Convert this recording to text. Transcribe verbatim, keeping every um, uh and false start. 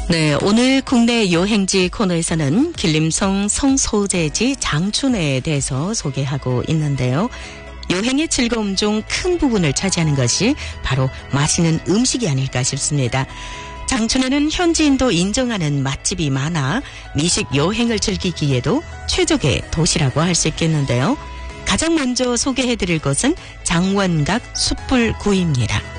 네, 오늘 국내 여행지 코너에서는 길림성 성소재지 장춘에 대해서 소개하고 있는데요. 여행의 즐거움 중 큰 부분을 차지하는 것이 바로 맛있는 음식이 아닐까 싶습니다. 장춘에는 현지인도 인정하는 맛집이 많아 미식 여행을 즐기기에도 최적의 도시라고 할 수 있겠는데요. 가장 먼저 소개해드릴 곳은 장원각 숯불구이입니다.